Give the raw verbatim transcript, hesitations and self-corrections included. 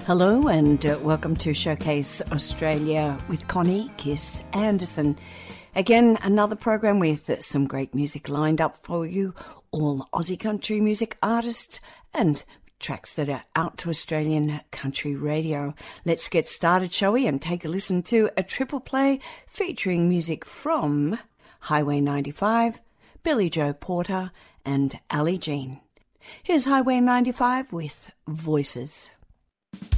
Hello and uh, welcome to Showcase Australia with Connie Kiss Anderson. Again, another program with uh, some great music lined up for you, all Aussie country music artists and tracks that are out to Australian country radio. Let's get started, shall we, and take a listen to a triple play featuring music from Highway ninety-five, Billy Joe Porter and Ali Jean. Here's Highway ninety-five with Voices.